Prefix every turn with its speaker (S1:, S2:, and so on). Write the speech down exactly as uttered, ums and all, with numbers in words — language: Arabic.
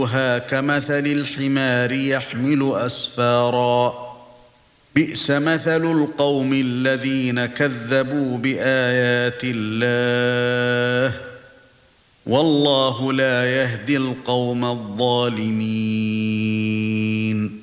S1: كمثل الحمار يحمل أسفارا بئس مثل القوم الذين كذبوا بآيات الله والله لا يهدي القوم الظالمين.